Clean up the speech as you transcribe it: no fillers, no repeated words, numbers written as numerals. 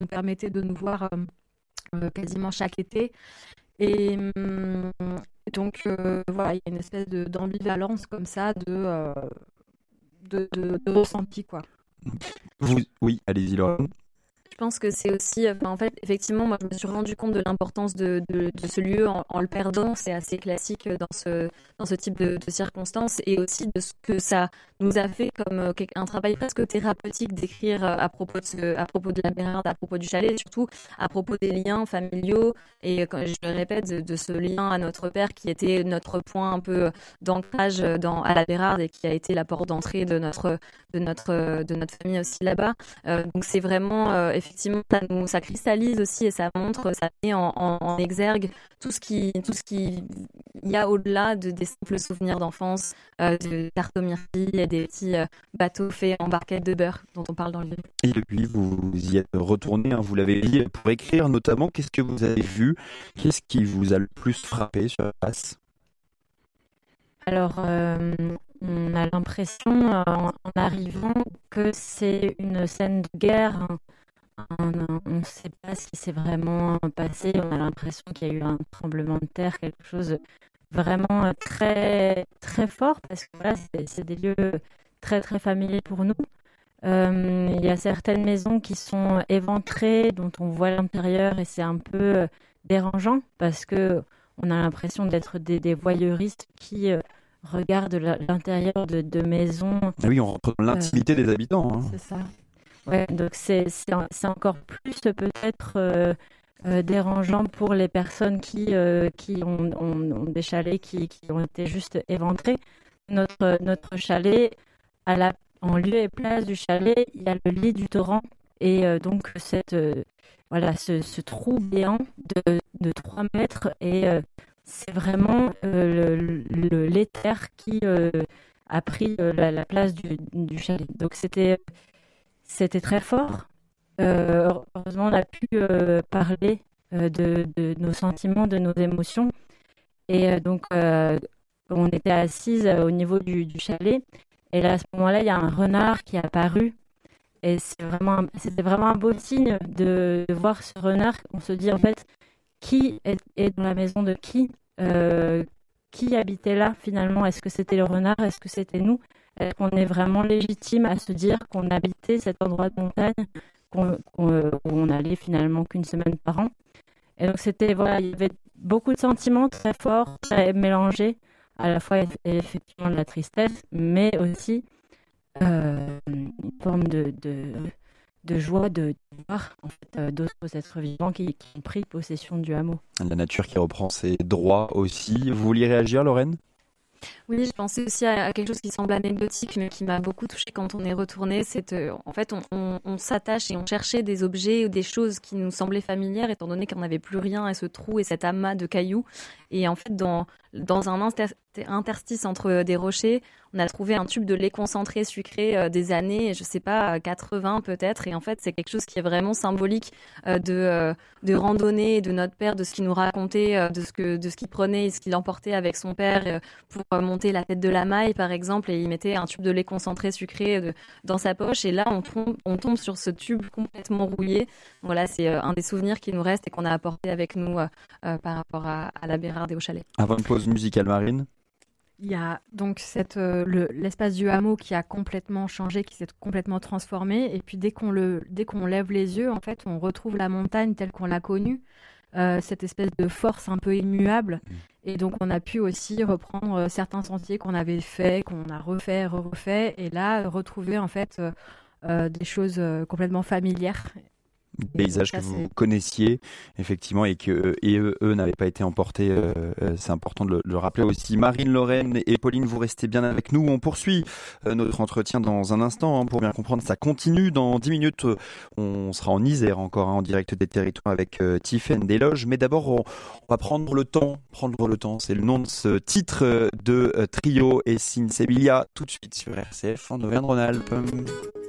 nous permettait de nous voir quasiment chaque été. Et donc, voilà, il y a une espèce d'ambivalence comme ça de ressenti, quoi. Oui, allez-y, Laurent. Je pense que c'est aussi, en fait, effectivement, moi, je me suis rendu compte de l'importance de ce lieu en le perdant. C'est assez classique dans ce type de circonstances, et aussi de ce que ça nous a fait comme un travail presque thérapeutique d'écrire à propos de la Bérarde, à propos du chalet, et surtout à propos des liens familiaux. Et quand je le répète, de ce lien à notre père qui était notre point un peu d'ancrage à la Bérarde, et qui a été la porte d'entrée de notre famille aussi là-bas. Donc c'est vraiment effectivement ça cristallise aussi, et ça montre, ça met en exergue tout ce qui y a au-delà des simples souvenirs d'enfance, de tarte aux myrtilles et des petits bateaux faits en barquettes de beurre dont on parle dans le livre. Et depuis, vous y êtes retourné, vous l'avez dit, pour écrire notamment. Qu'est-ce que vous avez vu? Qu'est-ce qui vous a le plus frappé sur la place? Alors, on a l'impression, en arrivant, que c'est une scène de guerre. On ne sait pas ce qui s'est vraiment passé. On a l'impression qu'il y a eu un tremblement de terre, quelque chose de vraiment très, très fort, parce que voilà, c'est des lieux très, très familiers pour nous. Il y a certaines maisons qui sont éventrées, dont on voit l'intérieur, et c'est un peu dérangeant, parce que on a l'impression d'être des voyeuristes qui regardent l'intérieur de maisons. Ah oui, on rentre dans l'intimité des habitants. C'est ça. Ouais, donc c'est encore plus peut-être dérangeant pour les personnes qui ont des chalets qui ont été juste éventrés. Notre chalet, en lieu et place du chalet, il y a le lit du torrent, et donc ce trou béant de 3 mètres, et c'est vraiment l'éther qui a pris la place du chalet. Donc c'était très fort. Heureusement, on a pu parler de nos sentiments, de nos émotions. Et donc, on était assises au niveau du chalet. Et là, à ce moment-là, il y a un renard qui est apparu. Et c'était vraiment un beau signe de voir ce renard. On se dit, en fait, qui est dans la maison de qui? Qui habitait là, finalement? Est-ce que c'était le renard? Est-ce que c'était nous? Est-ce qu'on est vraiment légitime à se dire qu'on habitait cet endroit de montagne, où on allait finalement qu'une semaine par an? Et donc il y avait beaucoup de sentiments très forts, très mélangés, à la fois effectivement de la tristesse, mais aussi une forme de joie de voir en fait, d'autres êtres vivants qui ont pris possession du hameau. La nature qui reprend ses droits aussi. Vous vouliez réagir, Lorraine? Oui, je pensais aussi à quelque chose qui semble anecdotique, mais qui m'a beaucoup touchée quand on est retourné. En fait, on s'attache et on cherchait des objets ou des choses qui nous semblaient familières, étant donné qu'on n'avait plus rien, et ce trou et cet amas de cailloux. Et en fait, dans un interstice entre des rochers, on a trouvé un tube de lait concentré sucré des années, je sais pas, 80 peut-être. Et en fait, c'est quelque chose qui est vraiment symbolique de randonnée, de notre père, de ce qu'il nous racontait, de ce qu'il prenait et ce qu'il emportait avec son père pour monter la tête de la maille, par exemple. Et il mettait un tube de lait concentré sucré dans sa poche. Et là, on tombe sur ce tube complètement rouillé. Voilà, c'est un des souvenirs qui nous reste et qu'on a apporté avec nous par rapport à la Bérarde et au chalet. Avant une pause musicale, Marine. Il y a donc l'espace du hameau qui a complètement changé, qui s'est complètement transformé. Et puis dès qu'on lève les yeux, en fait, on retrouve la montagne telle qu'on l'a connue, cette espèce de force un peu immuable. Et donc on a pu aussi reprendre certains sentiers qu'on avait faits, qu'on a refait, et là retrouver en fait des choses complètement familières. Paysages que vous connaissiez effectivement, et que eux n'avaient pas été emportés, c'est important de le rappeler aussi. Marine, Lorraine et Pauline, vous restez bien avec nous. On poursuit notre entretien dans un instant, pour bien comprendre. Ça continue dans 10 minutes. On sera en Isère encore, en direct des territoires avec Tiffaine Desloges. Mais d'abord, on va prendre le temps. C'est le nom de ce titre de Trio et Sinsebilla, tout de suite sur RCF en Auvergne-Rhône-Alpes.